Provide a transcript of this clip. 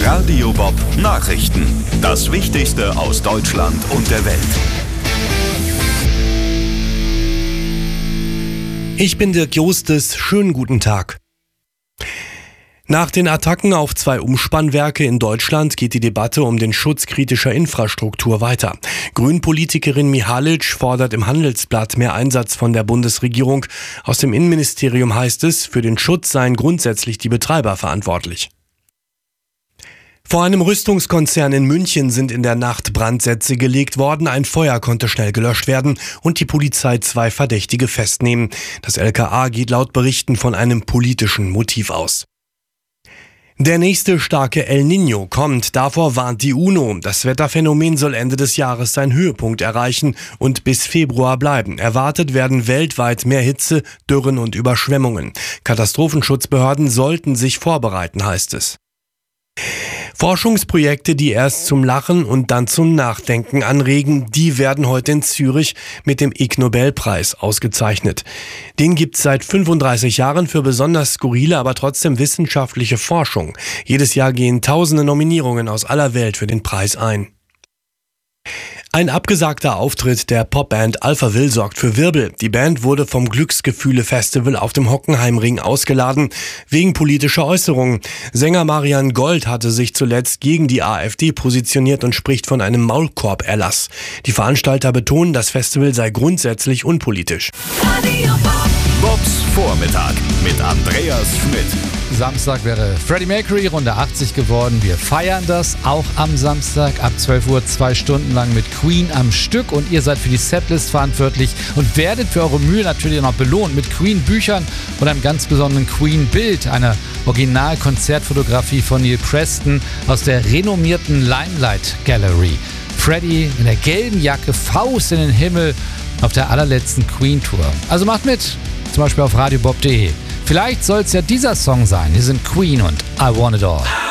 Radio Bob Nachrichten. Das Wichtigste aus Deutschland und der Welt. Ich bin Dirk Jostes. Schönen guten Tag. Nach den Attacken auf 2 Umspannwerke in Deutschland geht die Debatte um den Schutz kritischer Infrastruktur weiter. Grünpolitikerin Mihalic fordert im Handelsblatt mehr Einsatz von der Bundesregierung. Aus dem Innenministerium heißt es, für den Schutz seien grundsätzlich die Betreiber verantwortlich. Vor einem Rüstungskonzern in München sind in der Nacht Brandsätze gelegt worden. Ein Feuer konnte schnell gelöscht werden und die Polizei 2 Verdächtige festnehmen. Das LKA geht laut Berichten von einem politischen Motiv aus. Der nächste starke El Niño kommt, davor warnt die UNO. Das Wetterphänomen soll Ende des Jahres seinen Höhepunkt erreichen und bis Februar bleiben. Erwartet werden weltweit mehr Hitze, Dürren und Überschwemmungen. Katastrophenschutzbehörden sollten sich vorbereiten, heißt es. Forschungsprojekte, die erst zum Lachen und dann zum Nachdenken anregen, die werden heute in Zürich mit dem Ig-Nobelpreis ausgezeichnet. Den gibt's seit 35 Jahren für besonders skurrile, aber trotzdem wissenschaftliche Forschung. Jedes Jahr gehen tausende Nominierungen aus aller Welt für den Preis ein. Ein abgesagter Auftritt der Popband Alphaville sorgt für Wirbel. Die Band wurde vom Glücksgefühle-Festival auf dem Hockenheimring ausgeladen, wegen politischer Äußerungen. Sänger Marian Gold hatte sich zuletzt gegen die AfD positioniert und spricht von einem Maulkorb-Erlass. Die Veranstalter betonen, das Festival sei grundsätzlich unpolitisch. Bobs Vormittag mit Andreas Schmidt. Samstag wäre Freddie Mercury Runde 80 geworden. Wir feiern das auch am Samstag ab 12 Uhr 2 Stunden lang mit Queen am Stück. Und ihr seid für die Setlist verantwortlich und werdet für eure Mühe natürlich noch belohnt mit Queen-Büchern und einem ganz besonderen Queen-Bild, einer Original-Konzertfotografie von Neil Preston aus der renommierten Limelight Gallery. Freddie in der gelben Jacke, Faust in den Himmel auf der allerletzten Queen-Tour. Also macht mit, zum Beispiel auf radiobob.de. Vielleicht soll es ja dieser Song sein. Hier sind Queen und I Want It All.